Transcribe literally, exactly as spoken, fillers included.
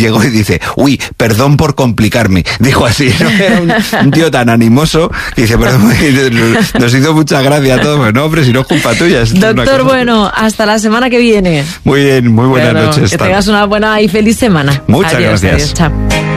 llegó y dice, uy, perdón por complicarme. Dijo así, ¿no? Era un, un tío tan animoso que dice, perdón, nos hizo mucha gracia a todos. Pues no, hombre, si no es culpa tuya. Es Doctor Bueno, hasta la semana que viene. Muy bien, muy buenas Claro, noches. Que tengas una buena y feliz semana. Muchas adiós, gracias. Adiós, chao.